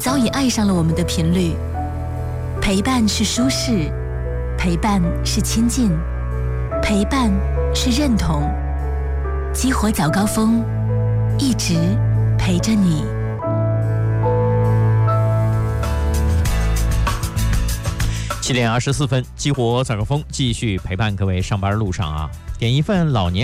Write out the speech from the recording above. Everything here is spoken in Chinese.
早已爱上了我们的频率。陪伴是舒适，陪伴是亲近，陪伴是认同。激活早高峰，一直陪着你。 7点24分，激活早高峰继续陪伴各位上班路上啊，点一份老年